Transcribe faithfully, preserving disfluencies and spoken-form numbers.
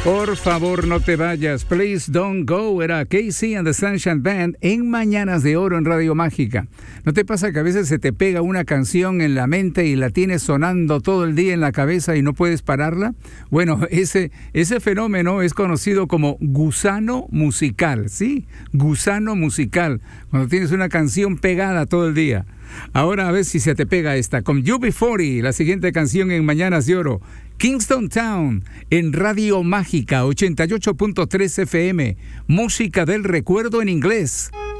Por favor, no te vayas. Please don't go. Era Casey and the Sunshine Band en Mañanas de Oro en Radio Mágica. ¿No te pasa que a veces se te pega una canción en la mente y la tienes sonando todo el día en la cabeza y no puedes pararla? Bueno, ese, ese fenómeno es conocido como gusano musical, ¿sí? Gusano musical. Cuando tienes una canción pegada todo el día. Ahora a ver si se te pega esta. Con U B cuarenta, la siguiente canción en Mañanas de Oro. Kingston Town en Radio Mágica ochenta y ocho punto tres F M. Música del recuerdo en inglés.